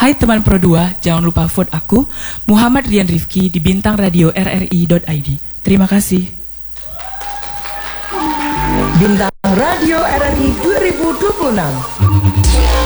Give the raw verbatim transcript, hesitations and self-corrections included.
Hai teman Pro dua, jangan lupa vote aku, Muhammad Rian Rifki di bintang radio r r i dot i d. Terima kasih. Bintang Radio R R I dua ribu dua puluh enam.